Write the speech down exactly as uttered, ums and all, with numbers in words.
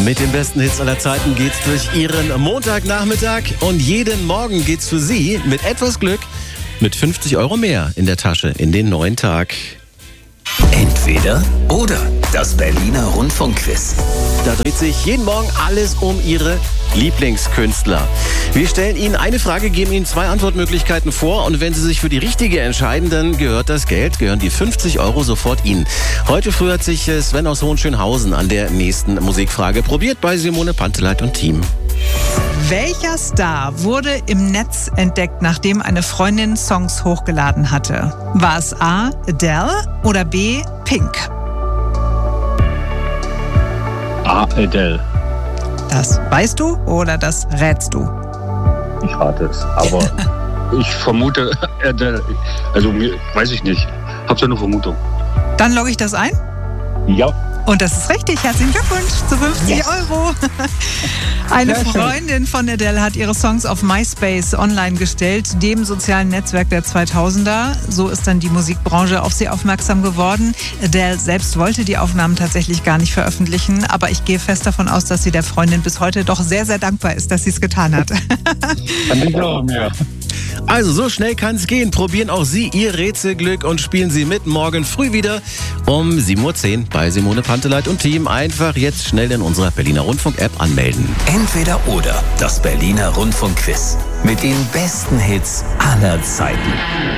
Mit den besten Hits aller Zeiten geht's durch Ihren Montagnachmittag und jeden Morgen geht's für Sie mit etwas Glück mit fünfzig Euro mehr in der Tasche in den neuen Tag. Entweder oder, das Berliner Rundfunkquiz. Da dreht sich jeden Morgen alles um Ihre Lieblingskünstler. Wir stellen Ihnen eine Frage, geben Ihnen zwei Antwortmöglichkeiten vor und wenn Sie sich für die richtige entscheiden, dann gehört das Geld, gehören die fünfzig Euro sofort Ihnen. Heute früh hat sich Sven aus Hohenschönhausen an der nächsten Musikfrage probiert bei Simone Panteleit und Team. Welcher Star wurde im Netz entdeckt, nachdem eine Freundin Songs hochgeladen hatte? War es A. Adele oder B. Pink? A. Adele. Das weißt du oder das rätst du? Ich rate es, aber ich vermute Adele. Also weiß ich nicht. Hab's ja nur Vermutung. Dann logge ich das ein? Ja. Und das ist richtig. Herzlichen Glückwunsch zu fünfzig yes. Euro. Eine Freundin von Adele hat ihre Songs auf MySpace online gestellt, dem sozialen Netzwerk der zweitausender. So ist dann die Musikbranche auf sie aufmerksam geworden. Adele selbst wollte die Aufnahmen tatsächlich gar nicht veröffentlichen, aber ich gehe fest davon aus, dass sie der Freundin bis heute doch sehr, sehr dankbar ist, dass sie es getan hat. Kann ich glauben, ja. Also so schnell kann es gehen. Probieren auch Sie Ihr Rätselglück und spielen Sie mit morgen früh wieder um sieben Uhr zehn bei Simone Panteleit und Team. Einfach jetzt schnell in unserer Berliner Rundfunk-App anmelden. Entweder oder, das Berliner Rundfunkquiz. Mit den besten Hits aller Zeiten.